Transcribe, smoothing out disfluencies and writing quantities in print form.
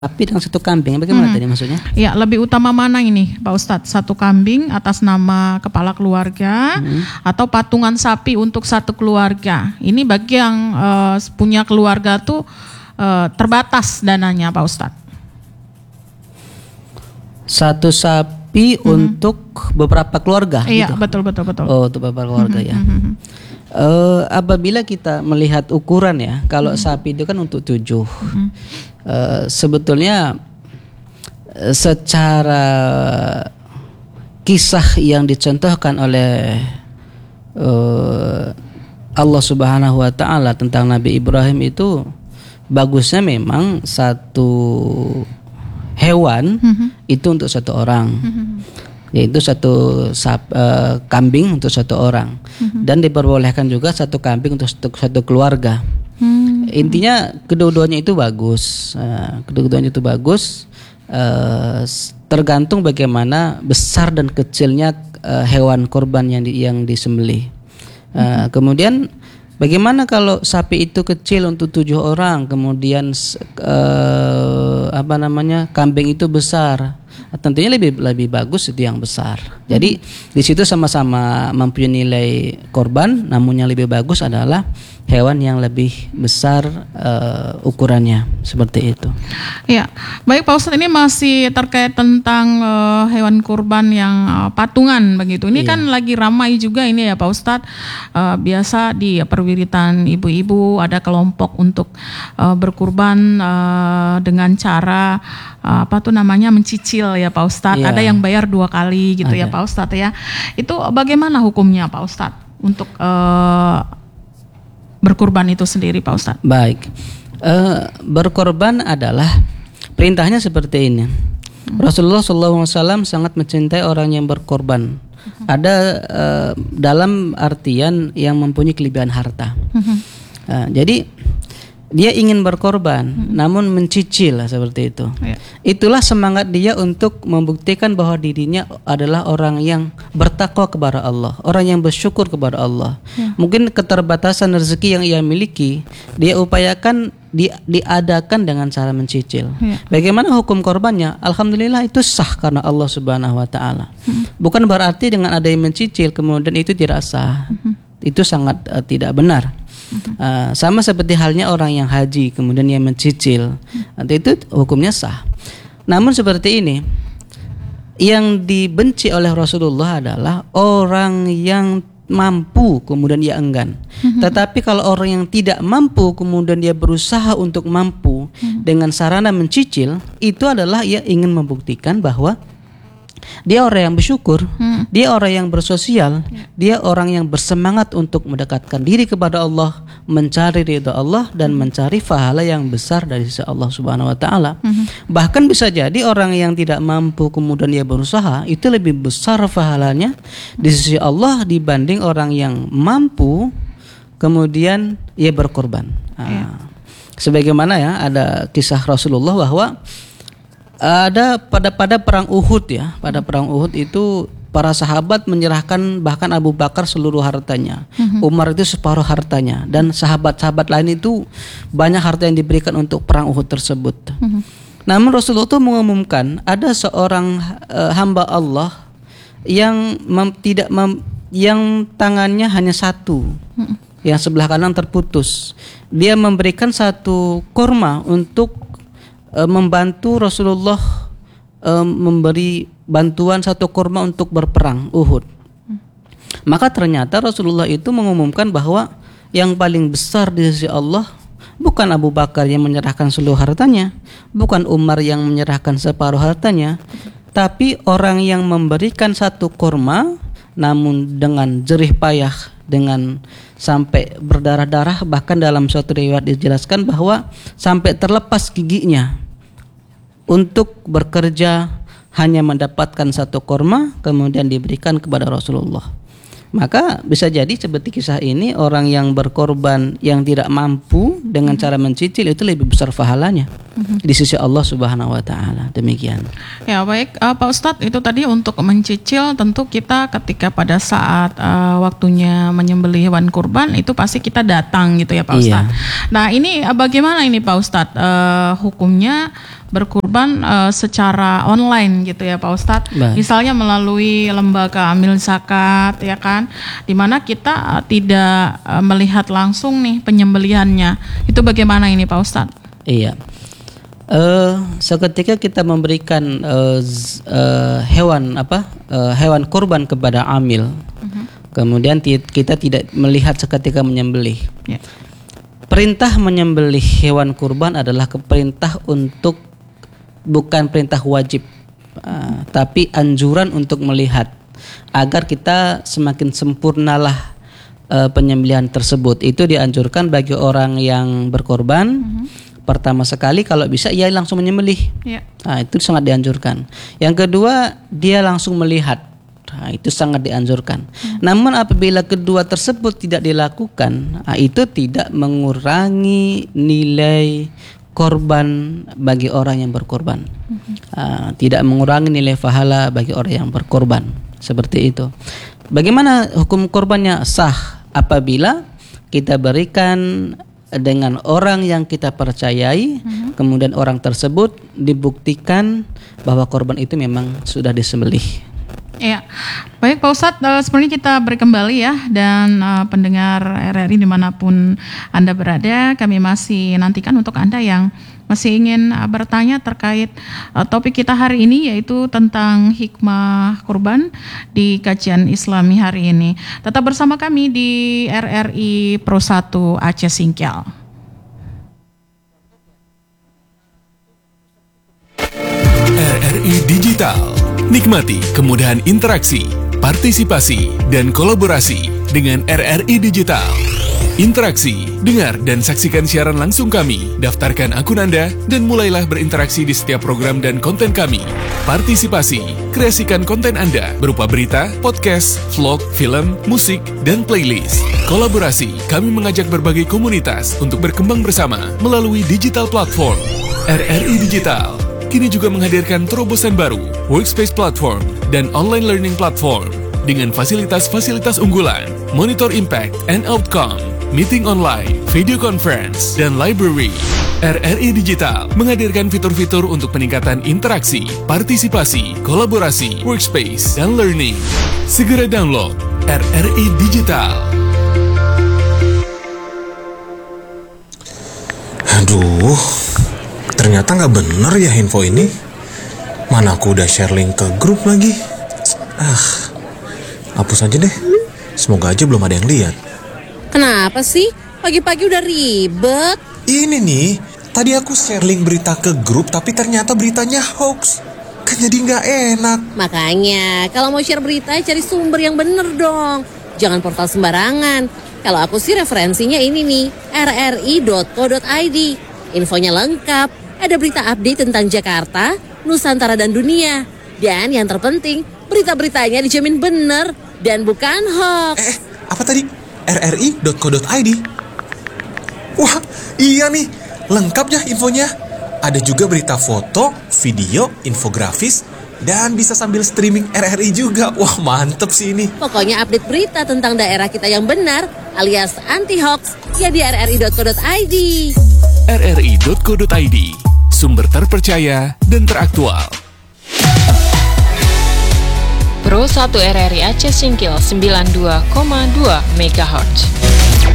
sapi dengan satu kambing. Bagaimana tadi maksudnya? Ya, lebih utama mana ini Pak Ustadz? Satu kambing atas nama kepala keluarga atau patungan sapi untuk satu keluarga? Ini bagi yang punya keluarga tuh terbatas dananya Pak Ustadz. Satu sapi untuk beberapa keluarga. Iya, gitu? betul. Oh, untuk beberapa keluarga ya. Apabila kita melihat ukuran ya, kalau sapi itu kan untuk 7. Sebetulnya secara kisah yang dicontohkan oleh Allah Subhanahu wa taala tentang Nabi Ibrahim itu bagusnya memang satu hewan itu untuk satu orang. Yaitu satu kambing untuk satu orang, dan diperbolehkan juga satu kambing untuk satu keluarga. Intinya kedua-duanya itu bagus. Tergantung bagaimana besar dan kecilnya hewan kurban yang disembelih. Kemudian bagaimana kalau sapi itu kecil untuk 7 orang, kemudian kambing itu besar? Tentunya lebih bagus itu yang besar. Jadi di situ sama-sama mempunyai nilai korban, namun yang lebih bagus adalah hewan yang lebih besar ukurannya, seperti itu. Ya, baik Pak Ustadz, ini masih terkait tentang hewan kurban yang patungan begitu. Ini kan lagi ramai juga ini ya Pak Ustadz. Biasa di perwiritan ibu-ibu ada kelompok untuk berkurban dengan cara mencicil ya Pak Ustadz. Ada yang bayar 2 kali gitu ya Pak Ustadz ya. Itu bagaimana hukumnya Pak Ustadz untuk berkurban itu sendiri Pak Ustadz? Baik, berkorban adalah perintahnya seperti ini. Rasulullah SAW sangat mencintai orang yang berkorban. Ada dalam artian yang mempunyai kelebihan harta. Jadi dia ingin berkorban, namun mencicil seperti itu. Itulah semangat dia untuk membuktikan bahwa dirinya adalah orang yang bertakwa kepada Allah, orang yang bersyukur kepada Allah. Mungkin keterbatasan rezeki yang ia miliki, dia upayakan diadakan dengan cara mencicil. Bagaimana hukum korbannya? Alhamdulillah itu sah karena Allah Subhanahu wa taala. Bukan berarti dengan ada yang mencicil kemudian itu tidak sah. Itu sangat tidak benar. Sama seperti halnya orang yang haji kemudian yang mencicil, nanti itu hukumnya sah. Namun seperti ini, yang dibenci oleh Rasulullah adalah orang yang mampu kemudian dia enggan. Tetapi kalau orang yang tidak mampu kemudian dia berusaha untuk mampu dengan sarana mencicil, itu adalah ia ingin membuktikan bahwa dia orang yang bersyukur, dia orang yang bersosial, dia orang yang bersemangat untuk mendekatkan diri kepada Allah, mencari ridha Allah dan mencari pahala yang besar dari sisi Allah Subhanahu wa taala. Bahkan bisa jadi orang yang tidak mampu kemudian dia berusaha, itu lebih besar pahalanya di sisi Allah dibanding orang yang mampu kemudian ia berkorban. Sebagaimana ya ada kisah Rasulullah bahwa ada pada perang Uhud ya, pada perang Uhud itu para sahabat menyerahkan bahkan Abu Bakar seluruh hartanya, Umar itu separuh hartanya, dan sahabat-sahabat lain itu banyak harta yang diberikan untuk perang Uhud tersebut. Namun Rasulullah itu mengumumkan ada seorang hamba Allah yang yang tangannya hanya satu, yang sebelah kanan terputus. Dia memberikan satu kurma untuk membantu Rasulullah memberi bantuan satu kurma untuk berperang Uhud. Maka ternyata Rasulullah itu mengumumkan bahwa yang paling besar di sisi Allah bukan Abu Bakar yang menyerahkan seluruh hartanya, bukan Umar yang menyerahkan separuh hartanya, tapi orang yang memberikan satu kurma namun dengan jerih payah, dengan sampai berdarah-darah, bahkan dalam suatu riwayat dijelaskan bahwa sampai terlepas giginya untuk bekerja hanya mendapatkan satu kurma kemudian diberikan kepada Rasulullah. Maka bisa jadi seperti kisah ini, orang yang berkorban yang tidak mampu dengan cara mencicil itu lebih besar pahalanya di sisi Allah Subhanahu wa taala. Demikian. Ya, baik Pak Ustadz, itu tadi untuk mencicil tentu kita ketika pada saat waktunya menyembelih hewan kurban itu pasti kita datang gitu ya Pak Ustadz. Nah, ini bagaimana ini Pak Ustadz hukumnya berkurban secara online gitu ya Pak Ustadz. Misalnya melalui lembaga amil zakat ya kan, di mana kita tidak melihat langsung nih penyembelihannya. Itu bagaimana ini Pak Ustadz? Iya. Seketika kita memberikan hewan kurban kepada amil, kemudian kita tidak melihat seketika menyembelih. Yeah. Perintah menyembelih hewan kurban adalah perintah untuk, bukan perintah wajib, tapi anjuran untuk melihat agar kita semakin sempurnalah penyembelihan tersebut. Itu dianjurkan bagi orang yang berkorban. Pertama sekali kalau bisa ia langsung menyembelih. Yeah. Nah, itu sangat dianjurkan. Yang kedua, dia langsung melihat. Nah, itu sangat dianjurkan. Namun apabila kedua tersebut tidak dilakukan, itu tidak mengurangi nilai korban bagi orang yang berkorban. Tidak mengurangi nilai pahala bagi orang yang berkorban. Seperti itu. Bagaimana hukum korbannya? Sah apabila kita berikan dengan orang yang kita percayai, kemudian orang tersebut dibuktikan bahwa korban itu memang sudah disembelih. Ya, baik Pak Ustadz, sebenarnya kita break kembali ya, dan pendengar RRI dimanapun Anda berada, kami masih nantikan untuk Anda yang masih ingin bertanya terkait topik kita hari ini, yaitu tentang hikmah kurban di kajian Islami hari ini. Tetap bersama kami di RRI Pro 1 Aceh Singkil. RRI Digital. Nikmati kemudahan interaksi, partisipasi, dan kolaborasi dengan RRI Digital. Interaksi, dengar dan saksikan siaran langsung kami, daftarkan akun Anda, dan mulailah berinteraksi di setiap program dan konten kami. Partisipasi, kreasikan konten Anda berupa berita, podcast, vlog, film, musik, dan playlist. Kolaborasi, kami mengajak berbagai komunitas untuk berkembang bersama melalui digital platform. RRI Digital kini juga menghadirkan terobosan baru, workspace platform, dan online learning platform dengan fasilitas-fasilitas unggulan, monitor impact and outcome, meeting online, video conference, dan library. RRI Digital menghadirkan fitur-fitur untuk peningkatan interaksi, partisipasi, kolaborasi, workspace, dan learning. Segera download RRI Digital. Aduh, ternyata nggak bener ya info ini. Mana aku udah share link ke grup lagi. Hapus aja deh. Semoga aja belum ada yang lihat. Kenapa sih? Pagi-pagi udah ribet. Ini nih, tadi aku share link berita ke grup, tapi ternyata beritanya hoax. Kan jadi nggak enak. Makanya, kalau mau share berita, cari sumber yang bener dong. Jangan portal sembarangan. Kalau aku sih referensinya ini nih, rri.co.id. Infonya lengkap. Ada berita update tentang Jakarta, Nusantara, dan dunia. Dan yang terpenting, berita-beritanya dijamin bener dan bukan hoax. Apa tadi? rri.co.id? Wah, iya nih. Lengkap ya infonya. Ada juga berita foto, video, infografis, dan bisa sambil streaming RRI juga. Wah, mantep sih ini. Pokoknya update berita tentang daerah kita yang benar, alias anti-hoax, ya di rri.co.id. rri.co.id, sumber terpercaya dan teraktual. Pro 1 RRI Aceh Singkil 92,2 MHz.